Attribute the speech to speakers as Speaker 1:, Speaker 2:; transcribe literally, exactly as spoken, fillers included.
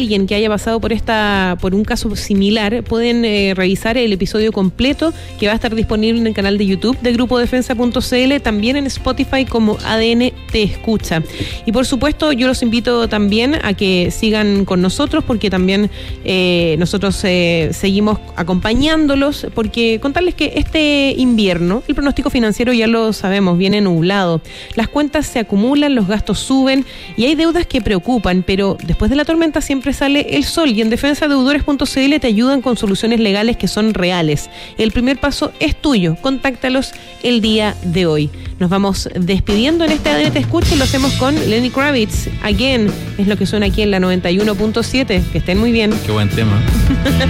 Speaker 1: alguien que haya pasado por esta por un caso similar, pueden eh, revisar el episodio completo que va a estar disponible en el canal de YouTube de grupo defensa punto c l, también en Spotify como A D N Te Escucha. Y por supuesto, yo los invito también a que sigan con nosotros, porque también eh, nosotros eh, seguimos acompañándolos, porque contarles que este invierno el pronóstico financiero, ya lo sabemos, viene nublado. Las cuentas se acumulan, los gastos suben y hay deudas que preocupan, pero después de la tormenta siempre sale el sol, y en defensa deudores punto c l te ayudan con soluciones legales que son reales. El primer paso es tuyo, contáctalos el día de hoy. Nos vamos despidiendo en este A D N Te Escucha y lo hacemos con Lenny Kravitz. Again, es lo que suena aquí en la noventa y uno punto siete. Que estén muy bien.
Speaker 2: Qué buen tema.